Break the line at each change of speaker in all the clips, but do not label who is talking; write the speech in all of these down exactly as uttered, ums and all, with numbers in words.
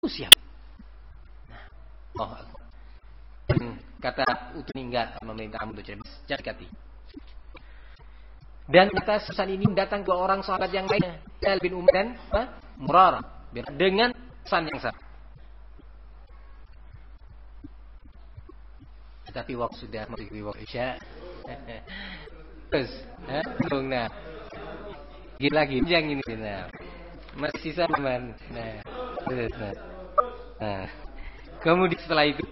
siap. Nah, oh, kata utuh enggak memerintah kamu untuk cerai, jangan dekati. Dan kata pesan ini datang ke orang sahabat yang lainnya, Hilal bin Umayyah dan apa? Murarah dengan pesan yang sama. Tapi waktu sudah mendekati waktu Isya. Terus, ha? Nah. Gila lagi yang ini nah. Masih sisa teman. Nah. Terus, nah. Nah. Kemudian setelah itu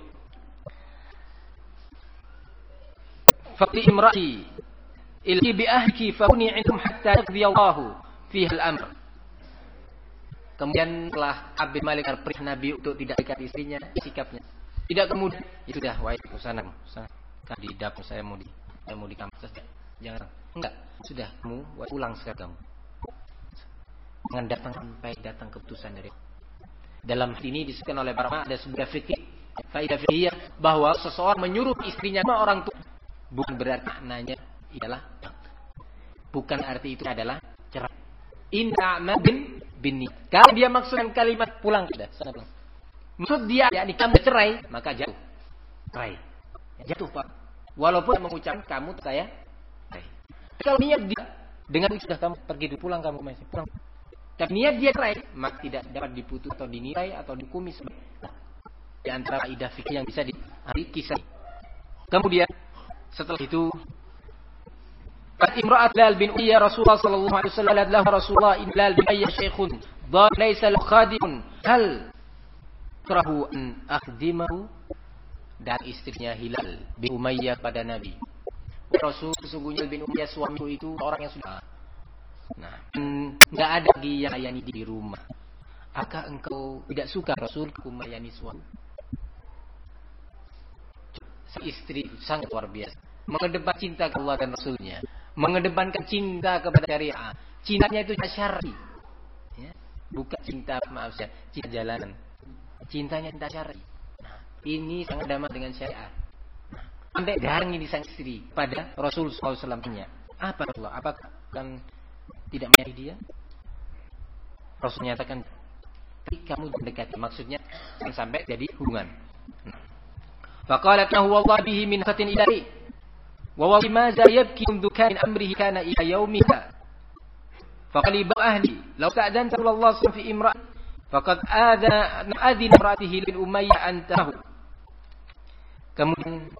faqi imra'i ilhi bi ahki fa uni 'indhum hatta yaqdi Allahu fiha al-amr. Kemudian telah Abi Malik perintah Nabi untuk tidak dekat istrinya, sikapnya. Tidak kemudian itu dah wahai sana sana kan di dapur saya mau di saya mau di kampus jangan enggak sudah kamu pulang sekarang kamu. Jangan datang sampai datang keputusan dari dalam hal ini disebutkan oleh para ulama ada sebuah fikih faedah fikih bahwa seseorang menyuruh istrinya sama orang tua bukan berarti maknanya ialah bukan arti itu adalah cerai. Inna bin bin kalau dia maksudkan kalimat pulang sudah sana pulang. Maksud dia yakni kamu cerai maka jatuh cerai jatuh Pak walaupun mengucapkan kamu saya cerai. Kalau niat dia dengan sudah kamu pergi dulu pulang kamu masih pulang tapi niat dia cerai maka tidak dapat diputus atau dinilai atau dikumis. Nah, di antara kaidah fikih yang bisa dihari kisah. Kemudian setelah itu Fat imra'at Hilal bin Umayyah Rasulullah sallallahu alaihi wasallam adalah Rasulullah Hilal bin Umayyah syekhun dha laysa lahu khadimun hal trahu an akhdimahu dan istrinya Hilal bin Umayyah pada Nabi. Rasul sesungguhnya bin Umayyah suamiku itu orang yang sudah nah enggak ada lagi yang layani di rumah. Apakah engkau tidak suka Rasul melayani suami? Istri sangat luar biasa mengedepankan cinta kepada Allah dan Rasulnya, mengedepankan cinta kepada syariah. Cintanya itu syar'i ya, bukan cinta maaf ya, cinta jalanan. Cintanya cinta syar'i. Nah, ini sangat damai dengan syariat. Nah, sampai jarang ini sang istri pada Rasul sallallahu alaihi wasallam. Apa Allah? Apakah kan tidak menyayangi dia? Rasul menyatakan, tapi kamu mendekati, maksudnya sampai jadi hubungan. Faqalat lahu wallahi bihi min fatin ilahi wa wallahi ma za yabki mundu kana amrihi kana ila yaumika. Faqali ba ahli law ta'danta Allah fi imra' faqad adana adin imra'atihi lil Umayyah antahu. Kemudian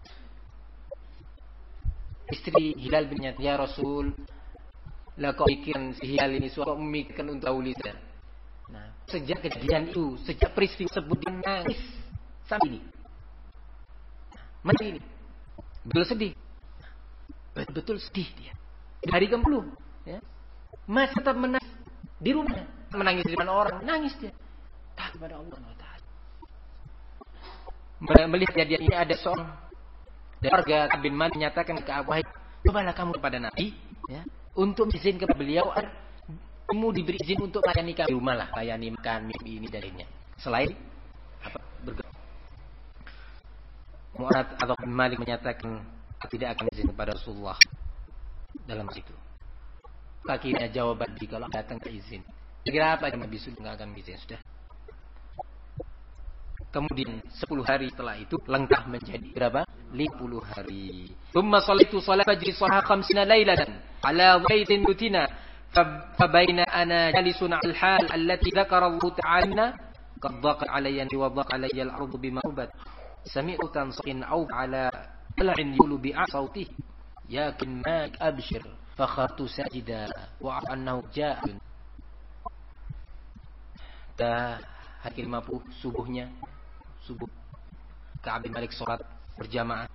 istri Hilal bin Umayyah, ya Rasul, lah kau pikirkan si Hilal ini suatu memikirkan untuk Aulida. Nah, sejak kejadian itu, sejak peristiwa tersebut dia nangis sampai ini. Mati ini, betul sedih, betul sedih dia. Hari kemudian, ya, masih tetap menangis di rumahnya, menangis di depan orang, nangis dia. Tak kepada Allah Taala. Melihat kejadian ini ada seorang dari warga bin Man menyatakan ke Abu Hayy, cobalah kamu kepada Nabi, ya. Untuk izin kepada beliau, kamu diberi izin untuk melayani kami di rumah lah, layani makan, minum ini dan lainnya. Selain apa bergerak. Mu'ad atau Malik menyatakan tidak akan izin kepada Rasulullah dalam situ. Kakinya jawaban kalau datang ke izin. Kira apa yang Nabi sudah nggak akan izin sudah. Kemudian sepuluh hari setelah itu lengkap menjadi berapa? lima puluh hari. Thumma sallaitu salat fajr saha khamsina lailatan ala baitin butina fa baina ana jalisun al hal allati dzakara Allah ta'ala qad dhaqa alayya wa dhaqa alayya al ardu bima ubat sami'tu tansin au ala tal'in yulu bi sautihi yakin ma abshir fa khartu sajida wa annahu ja'un. Dah hari lima puluh subuhnya subuh Ka'ab bin Malik salat berjamaah